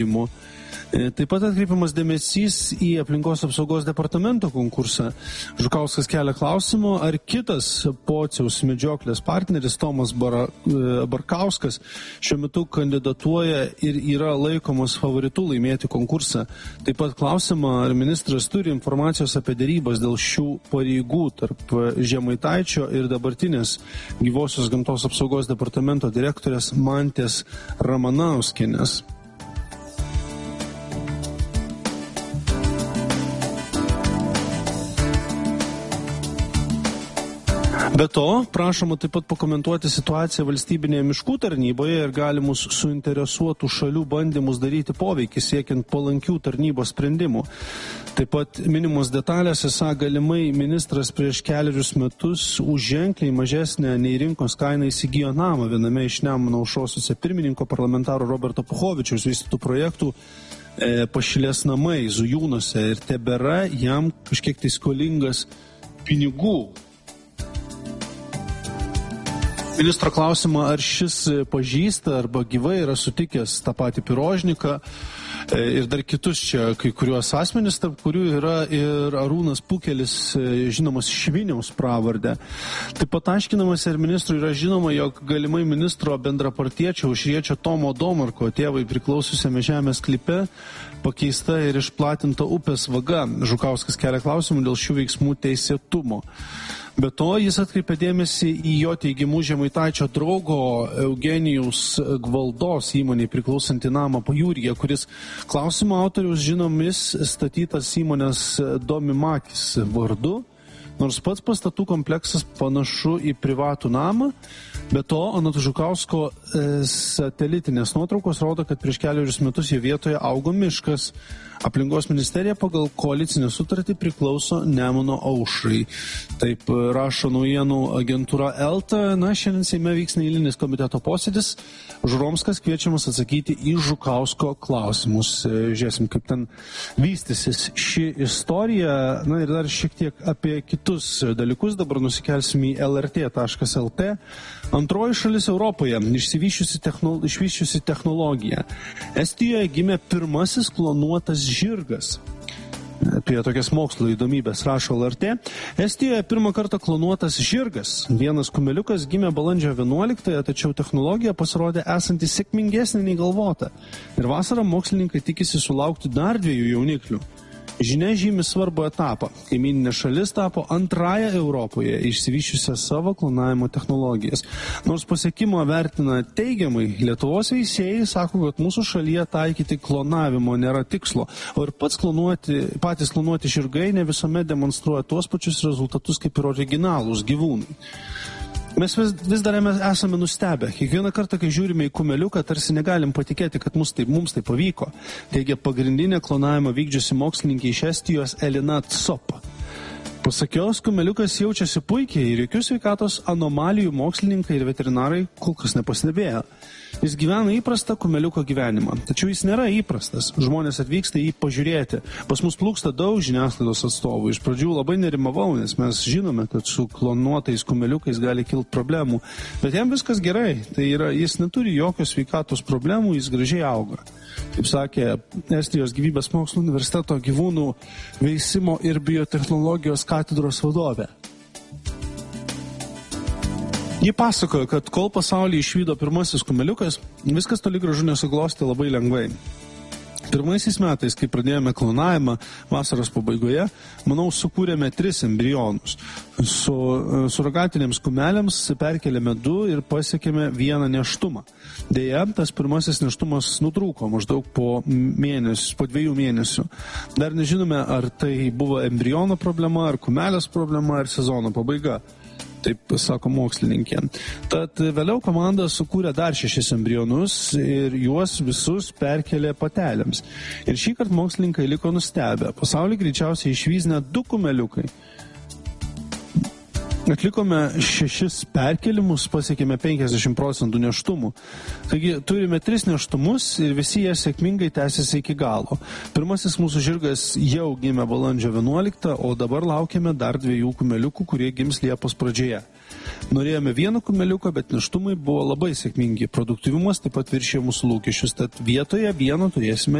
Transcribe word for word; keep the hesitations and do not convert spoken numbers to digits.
Taip pat atkreipiamas dėmesys į aplinkos apsaugos departamento konkursą. Žukauskas kelia klausimą, ar kitas Pociaus medžioklės partneris Tomas Bar- Barkauskas šiuo metu kandidatuoja ir yra laikomas favoritu laimėti konkursą. Taip pat klausimą, ar ministras turi informacijos apie derybas dėl šių pareigų tarp Žemaitaičio ir dabartinės gyvosios gamtos apsaugos departamento direktorės Mantės Ramanauskienės. Be to, prašoma taip pat pakomentuoti situaciją valstybinėje miškų tarnyboje ir galimus suinteresuotų šalių bandymus daryti poveikį siekiant palankių tarnybos sprendimų. Taip pat minimos detalės, esą galimai ministras prieš keliarius metus už ženkliai mažesnę nei rinkos kainą įsigijo namą viename iš Nemuno aušros vicepirmininko parlamentaro Roberto Puchovičiaus vystytų projektų e, Pašilės namai Zujūnuose ir tebėra jam kažkiek tai skolingas pinigų. Ministro klausimą, ar šis pažįsta arba gyvai yra sutikęs tą patį Pirožniką ir dar kitus čia kai kuriuos asmenis, tarp kurių yra ir Arūnas Pukelis, žinomas Šviniaus pravardę. Taip pat aiškinamas ir ministrui yra žinoma, jog galimai ministro bendrapartiečio Aušriečio Tomo Domarko tėvai priklausiusiame žemės sklype pakeista ir išplatinta upės vaga. Žukauskas kelia klausimų dėl šių veiksmų teisėtumo. Be to, jis atkreipė dėmesį į jo teigimų Žemaitaičio draugo Eugenijaus Gvaldos įmonei priklausantį namą Pajūryje, kuris klausimo autoriaus žinomis statytas įmonės Domimakis vardu, nors pats pastatų kompleksas panašu į privatų namą. Be to, anot Žukausko satelitinės nuotraukos rodo, kad prieš keliarius metus jo vietoje augo miškas. Aplinkos ministerija pagal koalicinę sutartį priklauso Nemuno aušrai. Taip rašo naujienų agentūra Elta. Na, šiandien Seime vyks neeilinis komiteto posėdis. Žuromskas kviečiamas atsakyti į Žukausko klausimus. Žiūrėsim, kaip ten vystysis ši istorija. Na ir dar šiek tiek apie kitus dalykus. Dabar nusikelsim į L R T taškas L T. Antroji šalis Europoje išsivysčiusi technolo- išvysčiusi technologiją. Estijoje gimė pirmasis klonuotas žirgas. Apie tokias mokslo įdomybės rašo L R T. Estijoje pirmą kartą klonuotas žirgas. Vienas kumeliukas gimė balandžio vienuoliktąją, tačiau technologija pasirodė esanti sėkmingesnė nei galvota. Ir vasarą mokslininkai tikisi sulaukti dar dviejų jauniklių. Žinia žymi svarbų etapą. Kaimyninė šalis tapo antrąją Europoje išsivysčiusią savo klonavimo technologijas. Nors pasiekimą vertina teigiamai, Lietuvos veisėjai sako, kad mūsų šalyje taikyti klonavimo nėra tikslo, o ir pats klonuoti, patys klonuoti žirgai ne visuomet demonstruoja tuos pačius rezultatus kaip ir originalūs gyvūnai. Mes vis, vis dar esame nustebę. Kiekvieną kartą, kai žiūrime į kumeliuką, tarsi negalim patikėti, kad mums tai, mums tai pavyko, teigia pagrindinė klonavimą vykdžiusi mokslininkė iš Estijos Elina Tsopa. Pasakios, kumeliukas jaučiasi puikiai ir jokių sveikatos anomalijų mokslininkai ir veterinarai kol kas nepastebėjo. Jis gyvena įprastą kumeliuko gyvenimą, tačiau jis nėra įprastas. Žmonės atvyksta jį pažiūrėti. Pas mus plūksta daug žiniasklaidos atstovų. Iš pradžių labai nerimavau, nes mes žinome, kad su klonuotais kumeliukais gali kilti problemų. Bet jam viskas gerai. Tai yra, jis neturi jokios sveikatos problemų, jis gražiai auga. Kaip sakė Estijos gyvybės mokslo universiteto gyvūnų veisimo ir biotechnologijos katedros vadovė. Ji pasakojo, kad kol pasaulį išvydo pirmasis kumeliukas, viskas toli gražu nesuglostė labai lengvai. Pirmaisiais metais, kai pradėjome klonavimą vasaros pabaigoje, manau, sukūrėme tris embrionus. Su surogatiniams kumeliams perkėlėme du ir pasiekėme vieną nėštumą. Deja, tas pirmasis nėštumas nutrūko maždaug po mėnesių, po dviejų mėnesių. Dar nežinome, ar tai buvo embriono problema, ar kumelės problema, ar sezono pabaiga. Taip sako mokslininkė. Tad vėliau komanda sukūrė dar šešis embrionus ir juos visus perkelė patelėms. Ir šį kartą mokslininkai liko nustebę. Pasaulį greičiausiai išvys net du kumeliukai. Atlikome šešis perkelimus, pasiekėme penkiasdešimt procentų nėštumų. Taigi turime tris nėštumus ir visi jie sėkmingai tęsiasi iki galo. Pirmasis mūsų žirgas jau gimė balandžio vienuoliktą, o dabar laukiame dar dviejų kumeliukų, kurie gims Liepos pradžioje. Norėjome vieno kumeliuko, bet nėštumai buvo labai sėkmingi. Produktyvumas taip pat viršė mūsų lūkesčius, tad vietoje vieno turėsime